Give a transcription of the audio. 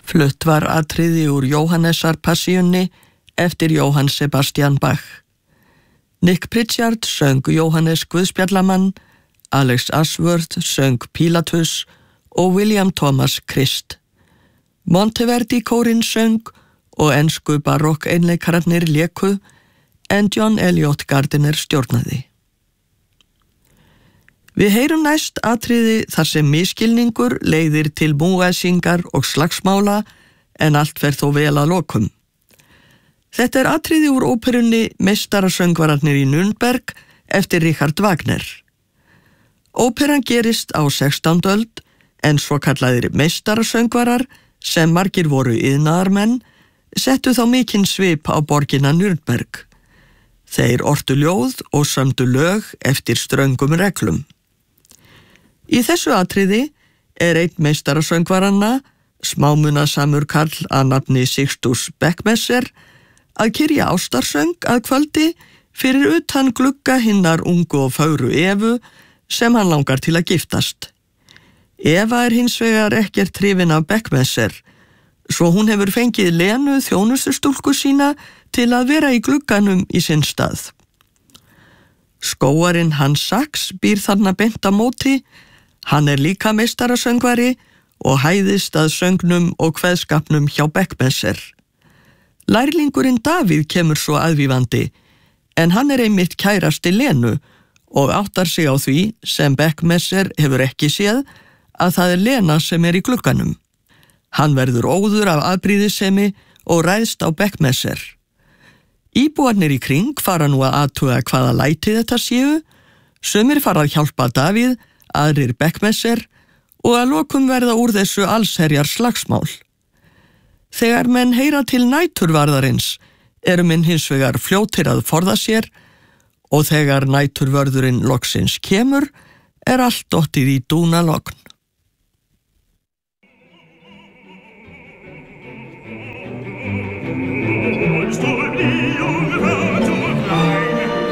Flutt var atriði úr Jóhannesarpassíunni eftir Jóhann Sebastian Bach. Nick Pritchard söng Jóhannes Guðspjallamann, Alex Ashworth söng Pílatus og William Thomas Christ. Monteverdi kórinn söng og ensku barokk einleikararnir léku en John Eliot Gardiner stjórnaði. Við heyrum næst atriði þar sem misskilningur leiðir til múgæsingar og slagsmála en allt fer þó vel að lokum. Þetta er atriði úr óperunni Meistarasöngvararnir í Nürnberg eftir Richard Wagner. Óperan gerist á 16. öld en svo kallaðir meistarasöngvarar sem margir voru iðnaðarmenn settu þá mikinn svip á borgina Nürnberg. Þeir ortu ljóð og sömdu lög eftir ströngum reglum. Í þessu atriði er einn meistarasöngvaranna, smámunasamur karl að nafni Sixtus Beckmesser, að kyrja ástarsöng að kvöldi fyrir utan glugga hinnar ungu og fögru Evu sem hann langar til að giftast. Eva er hins vegar ekkert hrifin af Beckmesser, svo hún hefur fengið Lenu þjónustustúlku sína til að vera í glugganum í sinn stað. Skóarinn Hans Sachs býr þarna beint á móti. Hann er líka meistarasöngvari og hæðist að söngnum og kveðskapnum hjá Beckmesser. Lærlingurinn Davíð kemur svo aðvífandi, en hann er einmitt kærasti Lenu og áttar sig á því sem Beckmesser hefur ekki séð að það er Lena sem er í glugganum. Hann verður óður af afbrýðissemi og ræðst á Beckmesser. Íbúarnir í kring fara nú að athuga hvaða læti þetta séu, sumir fara að hjálpa Davíð, aðrir Beckmesser og að lokum verða úr þessu allsherjar slagsmál. Þegar menn heyra til næturvarðarins eru menn hins vegar fljótir að forða sér og þegar næturvörðurinn loksins kemur er allt dottið í dúnalogn.